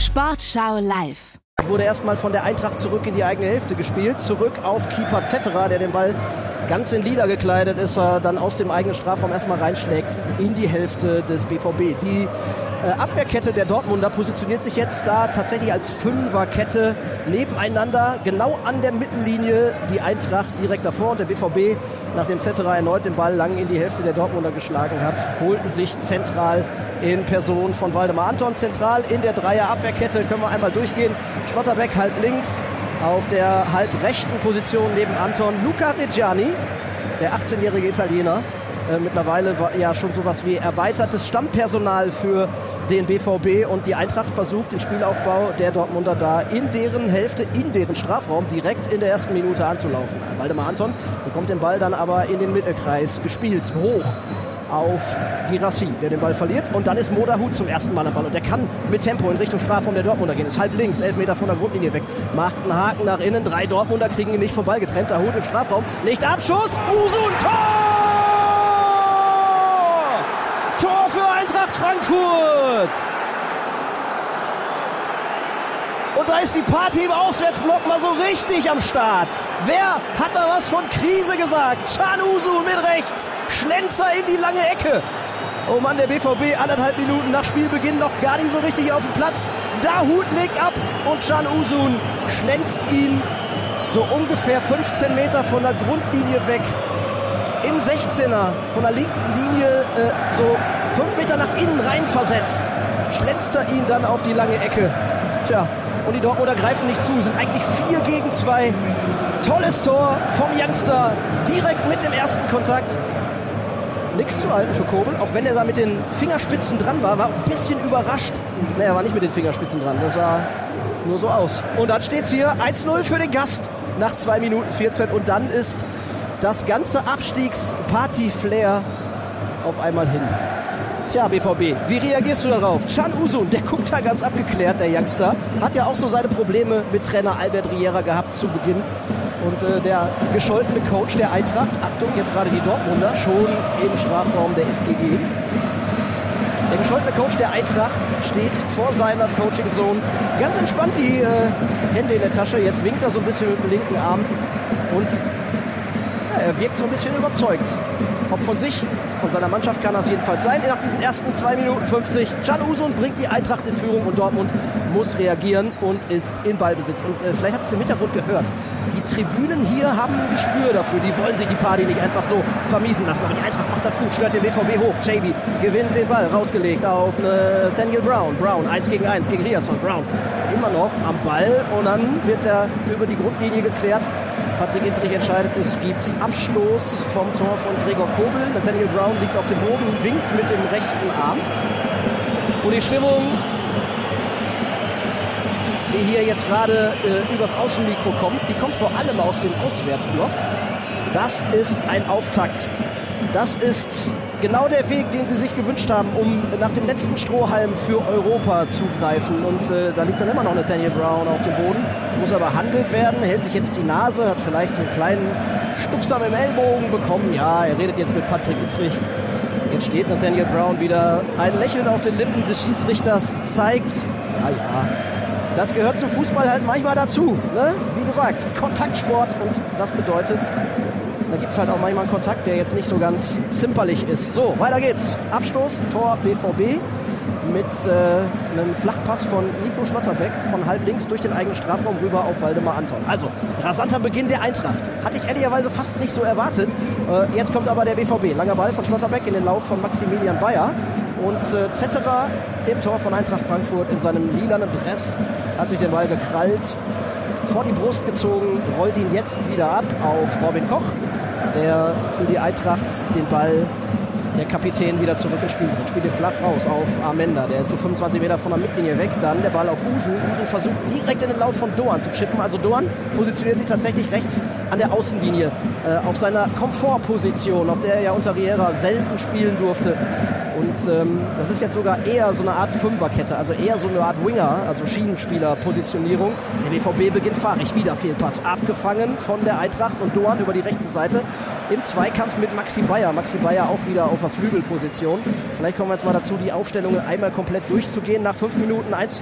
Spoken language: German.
Sportschau live. Wurde erstmal von der Eintracht zurück in die eigene Hälfte gespielt. Zurück auf Keeper Zetterer, der den Ball ganz in lila gekleidet ist, dann aus dem eigenen Strafraum erstmal reinschlägt in die Hälfte des BVB. Die Abwehrkette der Dortmunder positioniert sich jetzt da tatsächlich als Fünferkette nebeneinander, genau an der Mittellinie. Die Eintracht direkt davor und der BVB, nachdem Zetterer erneut den Ball lang in die Hälfte der Dortmunder geschlagen hat, holten sich zentral in Person von Waldemar Anton. Zentral in der Dreier-Abwehrkette können wir einmal durchgehen. Schlotterbeck halb links, auf der halb rechten Position neben Anton Luca Reggiani, der 18-jährige Italiener. Mittlerweile war ja schon sowas wie erweitertes Stammpersonal für den BVB, und die Eintracht versucht den Spielaufbau der Dortmunder da in deren Hälfte, in deren Strafraum direkt in der ersten Minute anzulaufen. Waldemar Anton bekommt den Ball dann aber in den Mittelkreis gespielt, hoch auf Guirassy, der den Ball verliert, und dann ist Mo Dahoud zum ersten Mal am Ball und der kann mit Tempo in Richtung Strafraum der Dortmunder gehen, ist halb links, 11 Meter von der Grundlinie weg, macht einen Haken nach innen, 3 Dortmunder kriegen ihn nicht vom Ball getrennt, Dahoud im Strafraum, legt Abschuss, Usun, Tor! Tor für Eintracht Frankfurt! Und da ist die Party im Auswärtsblock mal so richtig am Start. Wer hat da was von Krise gesagt? Can Usun mit rechts, Schlenzer in die lange Ecke. Oh Mann, der BVB 1,5 Minuten nach Spielbeginn noch gar nicht so richtig auf dem Platz. Dahoud legt ab und Can Usun schlänzt ihn so ungefähr 15 Meter von der Grundlinie weg. Im 16er von der linken Linie so 5 Meter nach innen rein versetzt. Schlänzt er ihn dann auf die lange Ecke. Tja, und die Dortmunder greifen nicht zu, sind eigentlich 4 gegen 2. Tolles Tor vom Youngster, direkt mit dem ersten Kontakt. Nichts zu halten für Kobel, auch wenn er da mit den Fingerspitzen dran war ein bisschen überrascht. Er war nicht mit den Fingerspitzen dran, das sah nur so aus. Und dann steht es hier 1-0 für den Gast nach 2 Minuten 14, und dann ist das ganze Abstiegs-Party-Flair auf einmal hin. Tja, BVB, wie reagierst du darauf? Can Usun, der guckt da ganz abgeklärt, der Youngster. Hat ja auch so seine Probleme mit Trainer Albert Riera gehabt zu Beginn. Und der gescholtene Coach der Eintracht, Achtung, jetzt gerade die Dortmunder, schon im Strafraum der SGE. Der gescholtene Coach der Eintracht steht vor seiner Coaching-Zone. Ganz entspannt die Hände in der Tasche. Jetzt winkt er so ein bisschen mit dem linken Arm. Und er wirkt so ein bisschen überzeugt. Ob von sich, von seiner Mannschaft kann das jedenfalls sein. Nach diesen ersten 2 Minuten 50. Can Usun bringt die Eintracht in Führung und Dortmund muss reagieren und ist in Ballbesitz. Und vielleicht habt ihr es im Hintergrund gehört. Die Tribünen hier haben ein Gespür dafür. Die wollen sich die Party nicht einfach so vermiesen lassen. Aber die Eintracht macht das gut, stört den BVB hoch. JB gewinnt den Ball, rausgelegt auf Nathaniel Brown. Brown 1 gegen 1 gegen Riasson. Brown immer noch am Ball und dann wird er über die Grundlinie geklärt. Patrick Ittrich entscheidet, es gibt Abstoß vom Tor von Gregor Kobel. Nathaniel Brown liegt auf dem Boden, winkt mit dem rechten Arm. Und die Stimmung, die hier jetzt gerade übers Außenmikro kommt, die kommt vor allem aus dem Auswärtsblock. Das ist ein Auftakt. Das ist genau der Weg, den sie sich gewünscht haben, um nach dem letzten Strohhalm für Europa zu greifen. Und da liegt dann immer noch Nathaniel Brown auf dem Boden, muss aber behandelt werden, hält sich jetzt die Nase, hat vielleicht so einen kleinen Stupser mit dem Ellbogen bekommen. Ja, er redet jetzt mit Patrick Ittrich. Jetzt steht Nathaniel Brown wieder. Ein Lächeln auf den Lippen des Schiedsrichters zeigt, ja, das gehört zum Fußball halt manchmal dazu. Ne? Wie gesagt, Kontaktsport, und das bedeutet, da gibt es halt auch manchmal einen Kontakt, der jetzt nicht so ganz zimperlich ist. So, weiter geht's. Abstoß, Tor BVB mit einem Flachpass von Nico Schlotterbeck von halb links durch den eigenen Strafraum rüber auf Waldemar Anton. Also, rasanter Beginn der Eintracht. Hatte ich ehrlicherweise fast nicht so erwartet. Jetzt kommt aber der BVB. Langer Ball von Schlotterbeck in den Lauf von Maximilian Bayer. Und Zetterer im Tor von Eintracht Frankfurt in seinem lilanen Dress hat sich den Ball gekrallt, vor die Brust gezogen, rollt ihn jetzt wieder ab auf Robin Koch, der für die Eintracht den Ball, der Kapitän, wieder zurück ins Spiel bringt. Spielt ihn flach raus auf Armenda, der ist so 25 Meter von der Mittellinie weg. Dann der Ball auf Usun. Usun versucht direkt in den Lauf von Doan zu chippen. Also Doan positioniert sich tatsächlich rechts an der Außenlinie, auf seiner Komfortposition, auf der er ja unter Riera selten spielen durfte. Und das ist jetzt sogar eher so eine Art Fünferkette, also eher so eine Art Winger, also Schienenspieler-Positionierung. Der BVB beginnt fahrig, wieder Fehlpass, abgefangen von der Eintracht und Doan über die rechte Seite im Zweikampf mit Maxi Bayer. Maxi Bayer auch wieder auf der Flügelposition. Vielleicht kommen wir jetzt mal dazu, die Aufstellungen einmal komplett durchzugehen. Nach 5 Minuten 1